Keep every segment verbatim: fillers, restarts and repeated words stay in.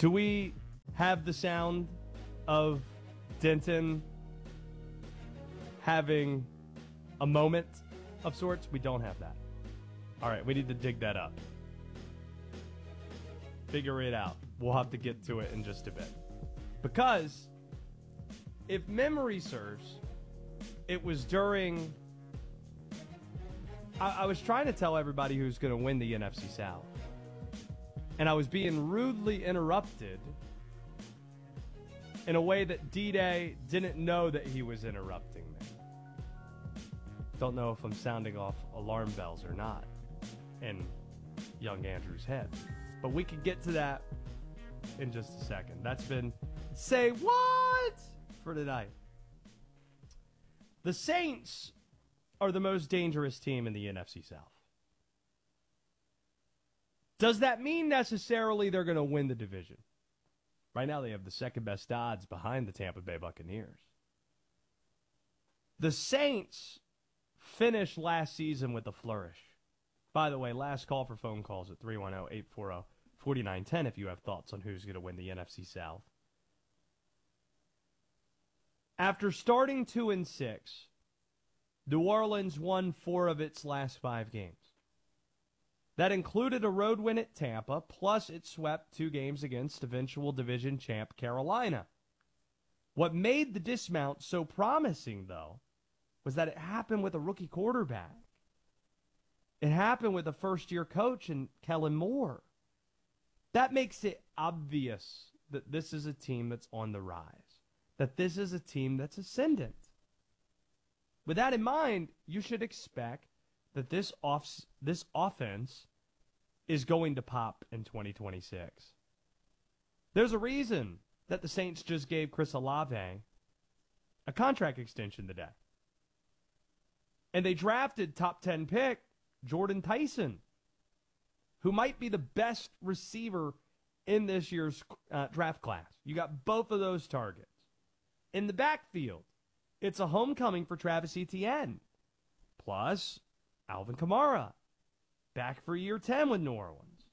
Do we have the sound of Denton having a moment of sorts? We don't have that. All right, we need to dig that up. Figure it out. We'll have to get to it in just a bit. Because if memory serves, it was during... I, I was trying to tell everybody who's going to win the N F C South. And I was being rudely interrupted in a way that D-Day didn't know that he was interrupting me. Don't know if I'm sounding off alarm bells or not in young Andrew's head. But we can get to that in just a second. That's been Say What for tonight. The Saints are the most dangerous team in the N F C South. Does that mean necessarily they're going to win the division? Right now they have the second best odds behind the Tampa Bay Buccaneers. The Saints finished last season with a flourish. By the way, last call for phone calls at three one zero, eight four zero, four nine one zero if you have thoughts on who's going to win the N F C South. After starting two and six, New Orleans won four of its last five games. That included a road win at Tampa, plus it swept two games against eventual division champ Carolina. What made the dismount so promising, though, was that it happened with a rookie quarterback. It happened with a first-year coach in Kellen Moore. That makes it obvious that this is a team that's on the rise, that this is a team that's ascendant. With that in mind, you should expect that this off this offense is going to pop in twenty twenty-six. There's a reason that the Saints just gave Chris Olave a contract extension today. And they drafted top ten pick Jordan Tyson, who might be the best receiver in this year's uh, draft class. You got both of those targets. In the backfield, it's a homecoming for Travis Etienne. Plus, Alvin Kamara, back for year ten with New Orleans.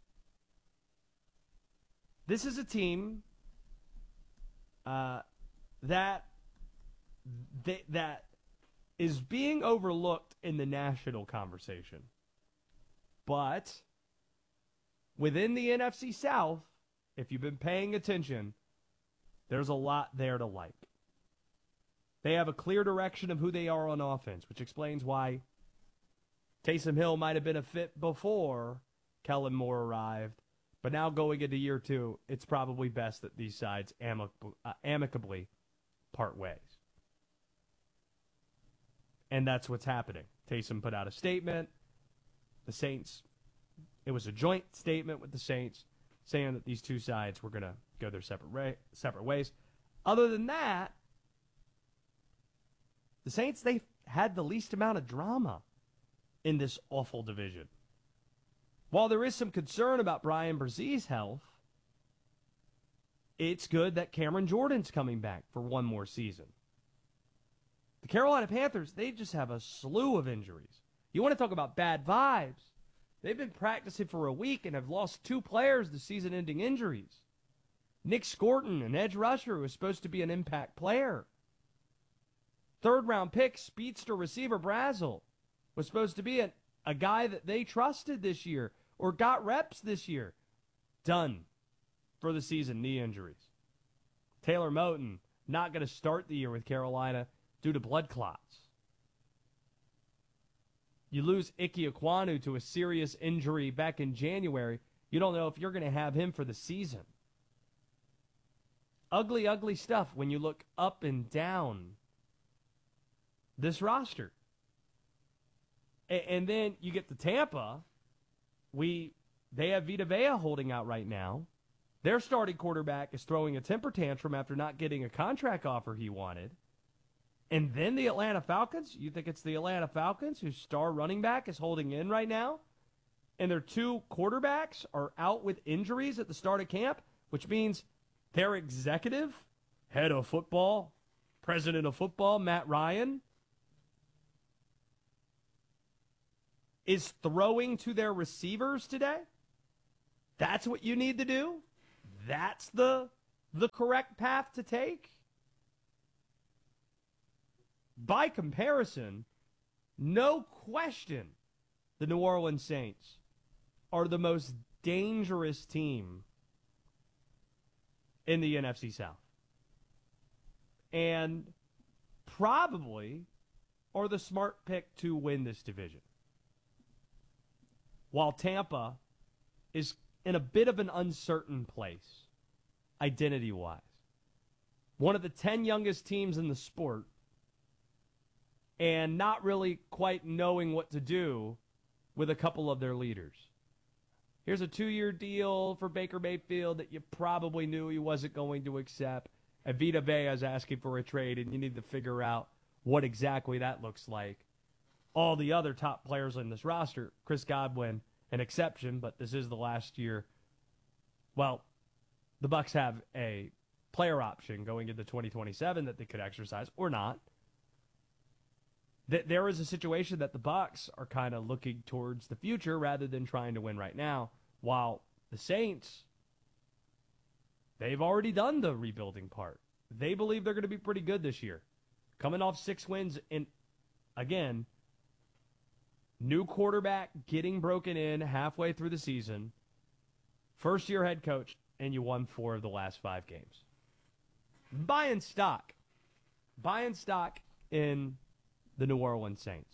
This is a team uh, that th- that is being overlooked in the national conversation. But within the N F C South, if you've been paying attention, there's a lot there to like. They have a clear direction of who they are on offense, which explains why Taysom Hill might have been a fit before Kellen Moore arrived, but now going into year two, it's probably best that these sides amic- uh, amicably part ways. And that's what's happening. Taysom put out a statement. The Saints, it was a joint statement with the Saints saying that these two sides were going to go their separate way, separate ways. Other than that, the Saints, they had the least amount of drama in this awful division. While there is some concern about Brian Brezee's health, it's good that Cameron Jordan's coming back for one more season. The Carolina Panthers, they just have a slew of injuries. You want to talk about bad vibes? They've been practicing for a week and have lost two players to season-ending injuries. Nick Scorton, an edge rusher who was supposed to be an impact player. Third-round pick, speedster receiver Brazel, was supposed to be a, a guy that they trusted this year or got reps this year. Done for the season, knee injuries. Taylor Moton, not going to start the year with Carolina due to blood clots. You lose Ike Ekwonu to a serious injury back in January. You don't know if you're going to have him for the season. Ugly, ugly stuff when you look up and down this roster. And, and then you get to Tampa. We They have Vita Vea holding out right now. Their starting quarterback is throwing a temper tantrum after not getting a contract offer he wanted. And then the Atlanta Falcons, you think it's the Atlanta Falcons whose star running back is holding in right now? And their two quarterbacks are out with injuries at the start of camp, which means their executive, head of football, president of football, Matt Ryan, is throwing to their receivers today? That's what you need to do? that's the the correct path to take? By comparison, no question, the New Orleans Saints are the most dangerous team in the N F C South. And probably are the smart pick to win this division. While Tampa is in a bit of an uncertain place, identity-wise. One of the ten youngest teams in the sport, and not really quite knowing what to do with a couple of their leaders. Here's a two-year deal for Baker Mayfield that you probably knew he wasn't going to accept. And Vita Vea is asking for a trade, and you need to figure out what exactly that looks like. All the other top players on this roster, Chris Godwin, an exception, but this is the last year. Well, the Bucs have a player option going into twenty twenty-seven that they could exercise or not. There is a situation that the Bucs are kind of looking towards the future rather than trying to win right now, while the Saints, they've already done the rebuilding part. They believe they're going to be pretty good this year. Coming off six wins, and again, new quarterback getting broken in halfway through the season, first-year head coach, and you won four of the last five games. Buying stock. Buying stock in the New Orleans Saints.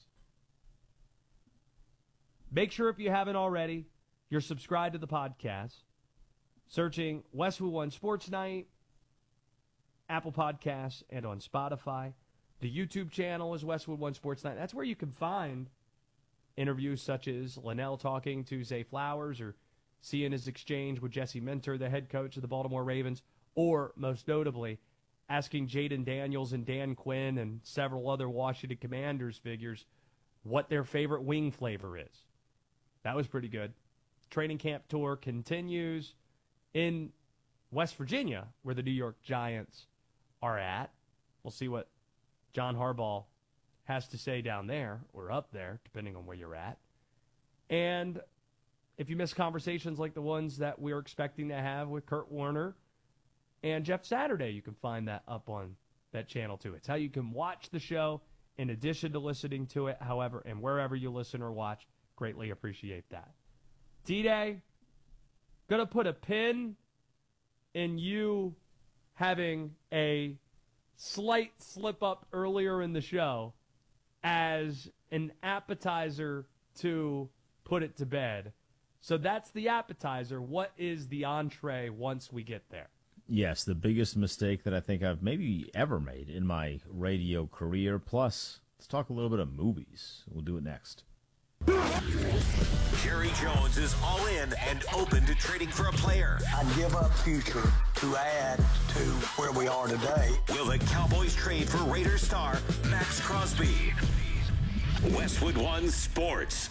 Make sure if you haven't already, you're subscribed to the podcast. Searching Westwood One Sports Night, Apple Podcasts, and on Spotify. The YouTube channel is Westwood One Sports Night. That's where you can find interviews such as Linnell talking to Zay Flowers or seeing his exchange with Jesse Minter, the head coach of the Baltimore Ravens, or most notably, asking Jaden Daniels and Dan Quinn and several other Washington Commanders figures what their favorite wing flavor is. That was pretty good. Training camp tour continues in West Virginia, where the New York Giants are at. We'll see what John Harbaugh has to say down there, or up there, depending on where you're at. And if you miss conversations like the ones that we're expecting to have with Kurt Warner and Jeff Saturday, you can find that up on that channel too. It's how you can watch the show in addition to listening to it, however, and wherever you listen or watch. Greatly appreciate that. D-Day, going to put a pin in you having a slight slip up earlier in the show as an appetizer to put it to bed. So that's the appetizer. What is the entree once we get there? Yes, the biggest mistake that I think I've maybe ever made in my radio career. Plus, let's talk a little bit of movies. We'll do it next. Jerry Jones is all in and open to trading for a player. I'd give up future to add to where we are today. Will the Cowboys trade for Raiders star Max Crosby? Westwood One Sports.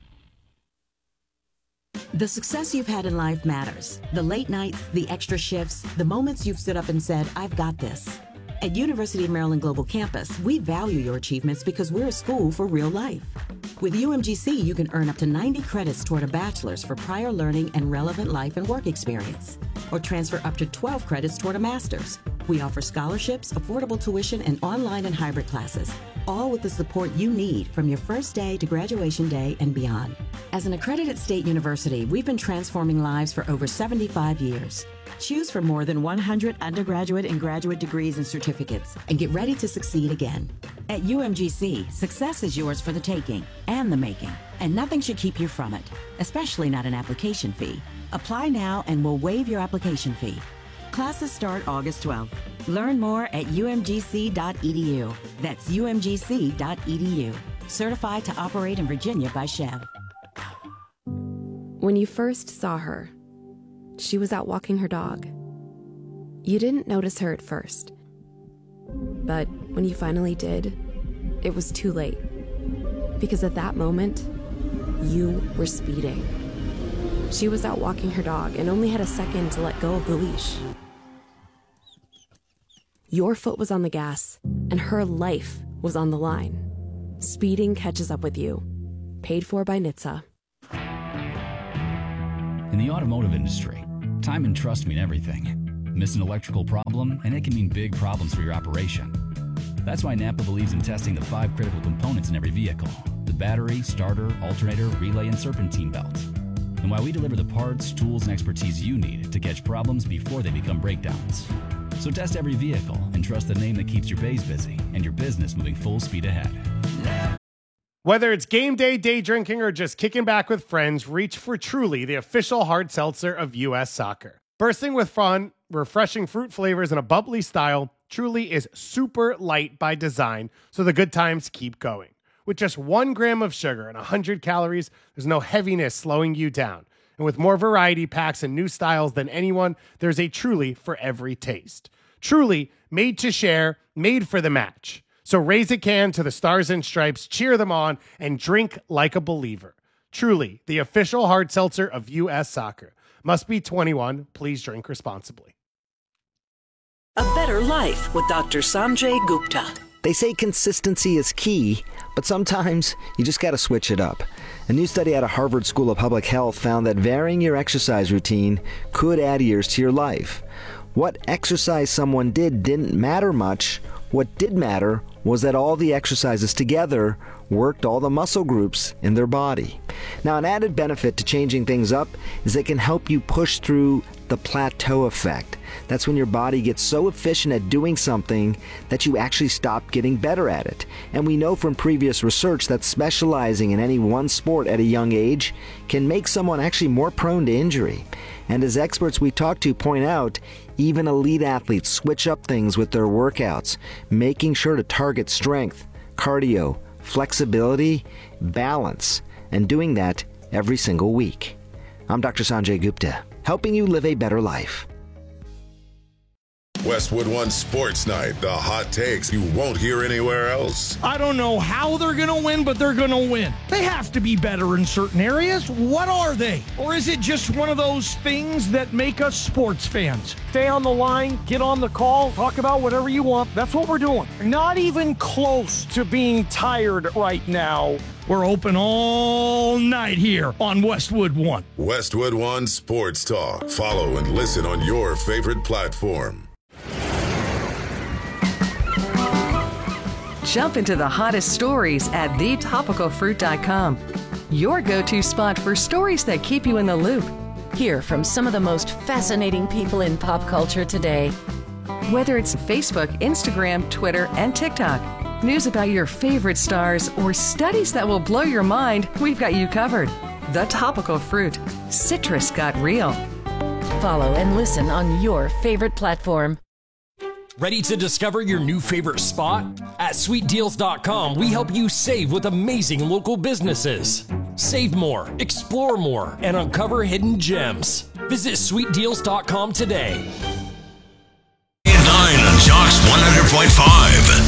The success you've had in life matters. The late nights, the extra shifts, the moments you've stood up and said, I've got this. At University of Maryland Global Campus, we value your achievements because we're a school for real life. With U M G C, you can earn up to ninety credits toward a bachelor's for prior learning and relevant life and work experience, or transfer up to twelve credits toward a master's. We offer scholarships, affordable tuition, and online and hybrid classes, all with the support you need from your first day to graduation day and beyond. As an accredited state university, we've been transforming lives for over seventy-five years. Choose from more than one hundred undergraduate and graduate degrees and certificates, and get ready to succeed again. At U M G C, success is yours for the taking and the making, and nothing should keep you from it, especially not an application fee. Apply now and we'll waive your application fee. Classes start August twelfth. Learn more at U M G C dot E D U. That's U M G C dot E D U. Certified to operate in Virginia by Chev. When you first saw her, she was out walking her dog. You didn't notice her at first. But when you finally did, it was too late. Because at that moment, you were speeding. She was out walking her dog and only had a second to let go of the leash. Your foot was on the gas, and her life was on the line. Speeding catches up with you. Paid for by N H T S A. In the automotive industry, Time and trust mean everything. Miss an electrical problem, and it can mean big problems for your operation. That's why Napa believes in testing the five critical components in every vehicle: the battery, starter, alternator, relay, and serpentine belt. And why we deliver the parts, tools, and expertise you need to catch problems before they become breakdowns. So test every vehicle and trust the name that keeps your bays busy and your business moving full speed ahead. Whether it's game day, day drinking, or just kicking back with friends, reach for Truly, the official hard seltzer of U S Soccer. Bursting with fun, refreshing fruit flavors, and a bubbly style, Truly is super light by design, so the good times keep going. With just one gram of sugar and one hundred calories, there's no heaviness slowing you down. And with more variety packs and new styles than anyone, there's a Truly for every taste. Truly, made to share, made for the match. So raise a can to the Stars and Stripes, cheer them on, and drink like a believer. Truly, the official hard seltzer of U S Soccer. Must be twenty-one. Please drink responsibly. A better life with Doctor Sanjay Gupta. They say consistency is key, but sometimes you just got to switch it up. A new study out of Harvard School of Public Health found that varying your exercise routine could add years to your life. What exercise someone did didn't matter much. What did matter was that all the exercises together worked all the muscle groups in their body. Now, an added benefit to changing things up is they can help you push through the plateau effect. That's when your body gets so efficient at doing something that you actually stop getting better at it. And we know from previous research that specializing in any one sport at a young age can make someone actually more prone to injury. And as experts we talk to point out, even elite athletes switch up things with their workouts, making sure to target strength, cardio, flexibility, balance, and doing that every single week. I'm Doctor Sanjay Gupta, helping you live a better life. Westwood One Sports Night, the hot takes you won't hear anywhere else. I don't know how they're going to win, but they're going to win. They have to be better in certain areas. What are they? Or is it just one of those things that make us sports fans? Stay on the line, get on the call, talk about whatever you want. That's what we're doing. Not even close to being tired right now. We're open all night here on Westwood One. Westwood One Sports Talk. Follow and listen on your favorite platform. Jump into the hottest stories at the topical fruit dot com. Your go-to spot for stories that keep you in the loop. Hear from some of the most fascinating people in pop culture today. Whether it's Facebook, Instagram, Twitter, and TikTok, news about your favorite stars, or studies that will blow your mind, we've got you covered. The Topical Fruit. Citrus got real. Follow and listen on your favorite platform. Ready to discover your new favorite spot? At sweet deals dot com, we help you save with amazing local businesses. Save more, explore more, and uncover hidden gems. Visit sweet deals dot com today. nine on Jocks one hundred point five.